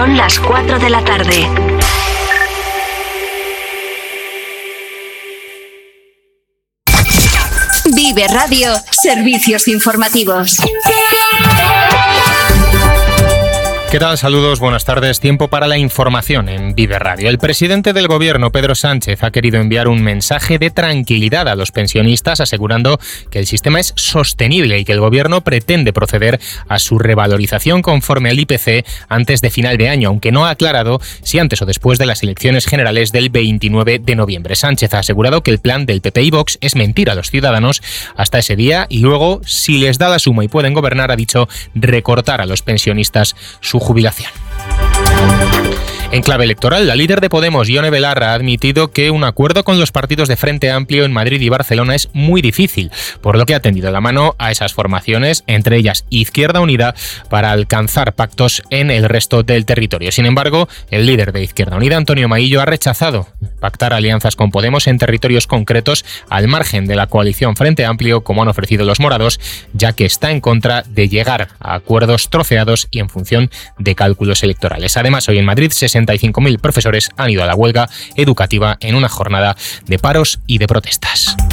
Son las 4 de la tarde. Vive Radio, servicios informativos. ¿Qué tal? Saludos, buenas tardes. Tiempo para la información en Vive Radio. El presidente del Gobierno, Pedro Sánchez, ha querido enviar un mensaje de tranquilidad a los pensionistas, asegurando que el sistema es sostenible y que el Gobierno pretende proceder a su revalorización conforme al IPC antes de final de año, aunque no ha aclarado si antes o después de las elecciones generales del 29 de noviembre. Sánchez ha asegurado que el plan del PP y Vox es mentir a los ciudadanos hasta ese día y luego, si les da la suma y pueden gobernar, ha dicho, recortar a los pensionistas su jubilación. En clave electoral, la líder de Podemos, Ione Belarra, ha admitido que un acuerdo con los partidos de Frente Amplio en Madrid y Barcelona es muy difícil, por lo que ha tendido la mano a esas formaciones, entre ellas Izquierda Unida, para alcanzar pactos en el resto del territorio. Sin embargo, el líder de Izquierda Unida, Antonio Maillo, ha rechazado pactar alianzas con Podemos en territorios concretos al margen de la coalición Frente Amplio, como han ofrecido los morados, ya que está en contra de llegar a acuerdos troceados y en función de cálculos electorales. Además, hoy en Madrid, 65.000 profesores han ido a la huelga educativa en una jornada de paros y de protestas.